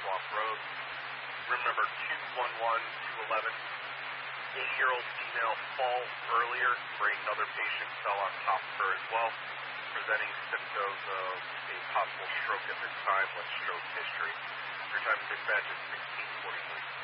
Swamp Road. Room number 211, 80-year-old female fall earlier. Another patient fell on top of her as well, presenting symptoms of a possible stroke at this time with stroke history. Your time to dispatch is 16:43.